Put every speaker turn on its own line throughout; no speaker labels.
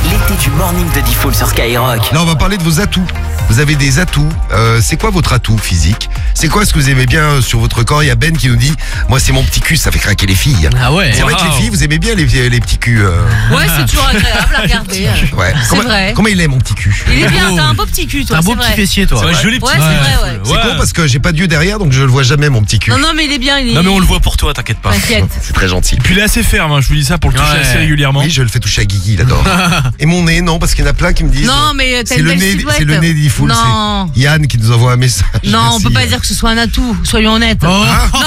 L'été du morning de Diffoul sur Skyrock.
Là, on va parler de vos atouts. Vous avez des atouts. C'est quoi votre atout physique? C'est quoi ce que vous aimez bien sur votre corps? Il y a Ben qui nous dit, moi c'est mon petit cul, ça fait craquer les filles.
Ah ouais.
C'est vrai que les filles, vous aimez bien les petits culs.
Ouais, c'est toujours agréable à regarder.
Ouais.
C'est vrai.
Comment il est mon petit cul?
Il est bien, t'as un beau petit cul, toi.
T'as un beau
c'est
petit
vrai.
fessier, toi.
C'est un joli
Ouais,
petit.
c'est vrai, ouais.
C'est con parce que j'ai pas d'yeux derrière, donc je le vois jamais mon petit cul.
Non, mais il est bien.
Non mais on le voit pour toi, t'inquiète pas.
T'inquiète.
C'est très gentil.
Et puis il est assez ferme, hein, je vous dis ça pour le toucher
Ouais.
assez régulièrement.
Oui, je le fais toucher à Guigui, il adore. Et mon nez, non, parce qu'il y en a plein qui me disent.
Non, mais t'as
c'est
une
le
belle
nez,
silhouette.
c'est le nez d'Iful.
Non.
C'est Yann qui nous envoie un message.
Non, on peut
Merci.
pas dire que ce soit un atout, soyons honnêtes.
Oh.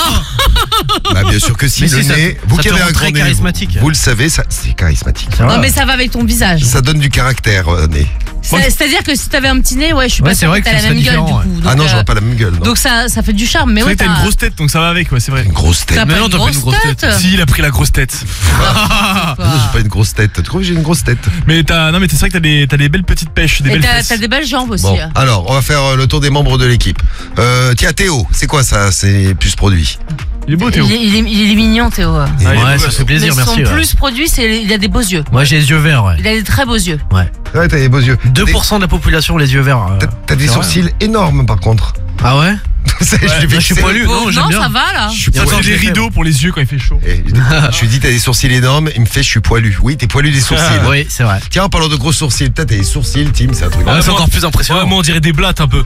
Bah bien sûr que si,
Mais
le
si, ça-
nez.
ça
Vous
te
qui avez
rend
un
très
grand nez,
charismatique.
vous le savez, ça, c'est charismatique.
Non, mais ça va avec ton visage.
Ça donne du caractère, nez.
C'est-à-dire que si t'avais un petit nez, ouais, je suis
Ouais,
pas
c'est
sûre
vrai
que
que
t'as la
ça
même
serait
gueule du
différent,
coup.
Ah non, je vois pas la même gueule. Non.
Donc ça fait du charme, mais
C'est
ouais,
vrai que t'as une grosse tête, donc ça va avec, ouais, c'est vrai.
Une grosse tête.
T'as
Mais
pas
non,
une
t'as pas une
grosse
grosse
tête.
Si, il a pris la grosse tête.
Ah, j'ai pas une grosse tête. Tu trouves que j'ai une grosse tête?
Mais non, mais c'est vrai que t'as des belles petites pêches, des
Et
belles
t'as
fesses.
des belles jambes aussi.
Bon, alors, on va faire le tour des membres de l'équipe. Tiens, Théo, c'est quoi ça? C'est plus produit.
Il est beau, Théo.
Il est mignon, Théo.
Et-
Ah, il est
Ouais,
beau,
ça
gosse.
fait plaisir,
Mais
merci.
son
ouais.
plus produit, c'est il a des beaux yeux.
Moi, j'ai les yeux verts, ouais.
Il a des très beaux yeux.
Ouais, t'as des beaux yeux.
2% de la population, les yeux verts.
T'as des
c'est vrai.
sourcils énormes, par contre.
Ah ouais?
Je l'ai
Je suis
fixé.
poilu, non, j'aime bien.
ça va là.
Je suis
Il y a
poilu.
des rideaux pour les yeux quand il fait chaud.
Et je lui dis, t'as des sourcils énormes. Il me fait, je suis poilu. Oui, t'es poilu des sourcils.
Oui, c'est vrai.
Tiens, en parlant de gros sourcils, peut-être t'as des sourcils, Tim, c'est un truc.
Ah, c'est
moi-
encore plus impressionnant.
Ouais, moi on dirait des blattes un peu.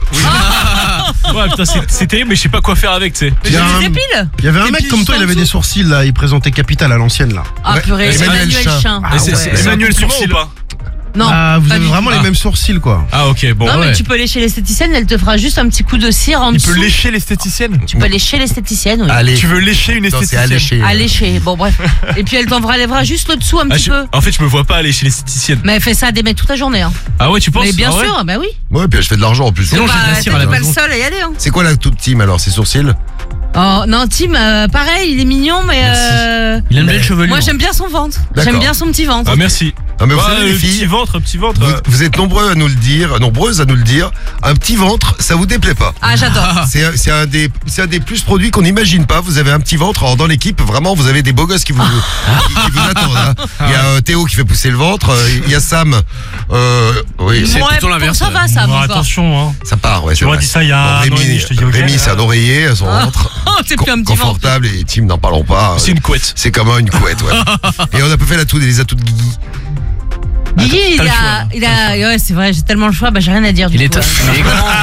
Ouais, putain, c'est terrible, mais je sais pas quoi faire avec, tu sais.
Mais tu les épiles.
Il y avait un
Des
mec comme toi,
en
il avait
dessous.
des sourcils là, il présentait Capital à l'ancienne là.
Ah
Ouais,
purée, c'est
Emmanuel
Emmanuel
Chin.
Chin.
Et c'est
ouais.
Emmanuel C'est un Sourcil compliment ou pas?
Non,
Vous
pas
avez
du
vraiment
tout.
les mêmes sourcils quoi.
Ah ok, bon.
Non,
ouais.
mais tu peux lécher l'esthéticienne, elle te fera juste un petit coup de cire en
Il
dessous.
peut lécher l'esthéticienne.
Tu peux lécher l'esthéticienne, oui.
Allez.
Tu veux lécher une
Non, c'est
esthéticienne?
alléché.
À lécher, bon bref. Et puis elle t'enlèvera juste le dessous un
Ah,
petit peu.
En fait, je me vois pas aller chez l'esthéticienne.
Mais elle fait ça à des mecs toute la journée. Hein.
Ah ouais, tu penses?
Mais bien
Ah ouais
sûr, bah oui.
Ouais, puis je fais de l'argent en plus.
Sinon, j'ai de la
Bah,
cire à
t'es
la
pas le
maison.
seul à y aller. Hein.
C'est quoi la toute team alors? C'est sourcils?
Oh, non, Tim, pareil, il est mignon, mais
Il a une belle chevelure.
moi j'aime bien son ventre.
D'accord.
J'aime bien son petit ventre.
Ah merci.
Ah, mais vous
Ouais,
savez, les
petit
filles,
ventre, petit ventre.
vous êtes nombreuses à nous le dire. Un petit ventre, ça vous déplaît pas.
Ah, j'adore.
C'est un des plus produits qu'on n'imagine pas. Vous avez un petit ventre. Alors dans l'équipe, vraiment, vous avez des beaux gosses qui vous attendent. Hein. Il y a Théo qui fait pousser le ventre. Il y a Sam. Oui,
c'est
Ouais,
plutôt
bon,
l'inverse.
ça va, ça
Bon,
encore.
attention, hein.
ça part. Ouais,
Tu m'aurais dit ça il y a un an et demi, je te dis ok.
Rémi, c'est un oreiller, son ventre.
Oh, c'est plus un petit ventre.
Confortable et Tim, n'en parlons pas.
C'est une couette.
C'est comme une couette, ouais. Et on a peu fait les atouts de Guigui.
Guigui,
t'as le choix,
ouais, c'est vrai, j'ai tellement le choix, bah j'ai rien à dire.
Il
du
est
coup,
il est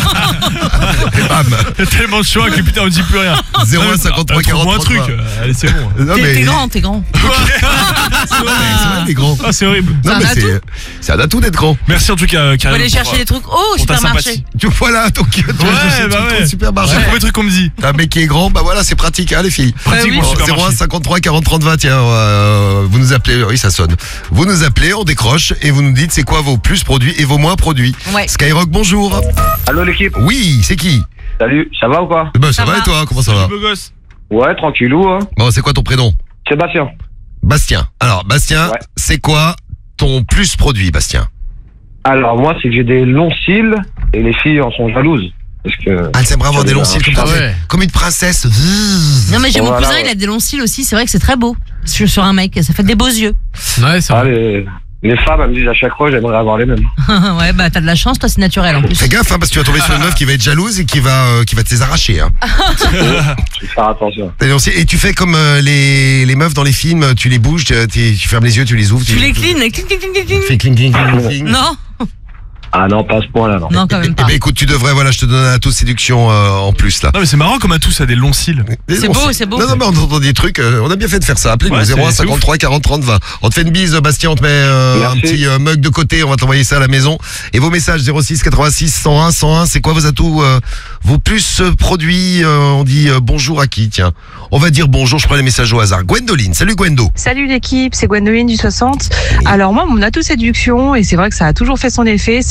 grand.
Et bam.
Il y a tellement de choix que putain, on dit plus rien.
01 53 40
un truc.
33.
Allez, c'est bon.
Non,
T'es
mais
t'es grand, t'es grand.
c'est vrai, t'es grand.
Ah, c'est horrible.
Non,
un
mais
atout.
c'est un atout d'être grand.
Merci en tout cas,
Faut
Karim.
aller chercher des trucs au
pour ta
supermarché.
sympathie.
Tu vois là, donc tu
bah ouais.
supermarché.
C'est le premier truc qu'on me dit.
T'as un mec qui est grand, bah voilà, c'est pratique, hein, les filles.
Pratique
oui.
pour le
Bon, 01
supermarché.
53 40 30 20, tiens, vous nous appelez, oui, ça sonne. Vous nous appelez, on décroche et vous nous dites c'est quoi vos plus produits et vos moins produits.
Ouais.
Skyrock, bonjour.
Allô l'équipe,
Oui, c'est qui?
salut, ça va ou quoi?
Ben, ça
Ça
va
va.
et toi, comment ça va?
Beau gosse.
Ouais, tranquillou, hein.
Bon, c'est quoi ton prénom?
Sébastien.
Bastien. Alors, Bastien,
Ouais.
c'est quoi ton plus produit, Bastien?
Alors moi, c'est que j'ai des longs cils et les filles en sont jalouses. Parce que...
Ah, elle aimerait avoir des longs cils comme ça,
Ah ouais.
comme une princesse.
Non, mais j'ai mon
Voilà,
cousin,
ouais.
il a des longs cils aussi, c'est vrai que c'est très beau. Sur un mec, ça fait des beaux yeux.
Ouais, c'est
Ah,
vrai.
les femmes, elles me disent à chaque fois, j'aimerais avoir les mêmes.
Ouais, bah t'as de la chance, toi c'est naturel en plus.
Fais gaffe, hein, parce que tu vas tomber sur une meuf qui va être jalouse et qui va te les arracher. Hein.
Je vais faire attention.
T'as des longs cils. Et tu fais comme les meufs dans les films, tu les bouges, tu fermes les yeux, tu les ouvres.
Tu les clean, cling, cling, cling, cling,
Tu
cling.
fais cling, cling, cling, cling.
Non,
Ah non, pas à ce point-là, non.
non, quand même
Eh
pas.
ben écoute, tu devrais, voilà, je te donne un atout de séduction en plus là.
Non, mais c'est marrant comme atout, ça a des longs cils.
C'est
Non,
beau, c'est beau.
Non, non, mais on entend des trucs, on a bien fait de faire ça. Appelez-nous,
Ouais,
01
c'est
53 40 30 20. On te fait une bise, Bastien, on te met un
Merci.
petit mug de côté, on va t'envoyer ça à la maison. Et vos messages 06 86 101 101, c'est quoi vos atouts, vos plus produits, on dit bonjour à qui, tiens. On va dire bonjour, je prends les messages au hasard. Gwendoline, salut Gwendo.
Salut l'équipe, c'est Gwendoline du 60. Alors moi, mon atout séduction, et c'est vrai que ça a toujours fait son effet, c'est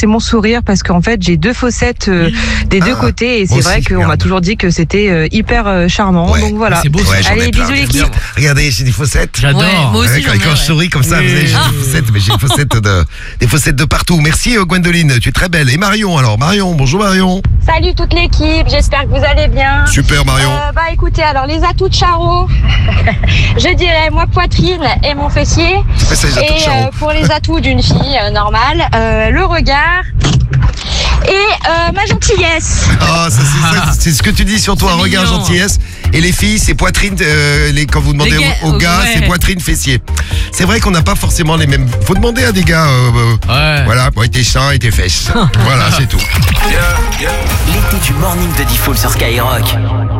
mon sourire parce qu'en fait j'ai 2 fossettes des deux côtés et c'est
moi
vrai
aussi,
qu'on
regarde.
m'a toujours dit que c'était hyper charmant.
Ouais.
Donc voilà.
C'est beau, ça.
Ouais, j'en ai
Allez,
plein,
bisous
j'aime
l'équipe.
bien. Regardez, j'ai des fossettes.
J'adore.
Ouais, moi aussi,
Ouais,
j'en ai,
quand
ouais.
je souris comme ça,
Oui.
vous savez, j'ai des fossettes, mais j'ai des fossettes de partout. Merci Gwendoline, tu es très belle. Et Marion alors, Marion, bonjour Marion.
Salut toute l'équipe, j'espère que vous allez bien.
Super Marion.
Bah écoutez, alors les atouts de Charo, je dirais moi poitrine et mon fessier.
C'est ça, les atouts de
Et
Charo.
pour les atouts d'une fille normale, le regard et ma gentillesse.
Ah, c'est ce que tu dis sur toi,
C'est
regard,
mignon.
gentillesse. Et les filles, c'est poitrine, quand vous demandez
Les gars,
aux gars,
ouais.
c'est poitrine, fessier. C'est vrai qu'on n'a pas forcément les mêmes. Faut demander à des gars,
Ouais.
voilà, pour tes seins et tes fesses. Voilà, c'est tout.
L'été du morning de Diffoul sur Skyrock.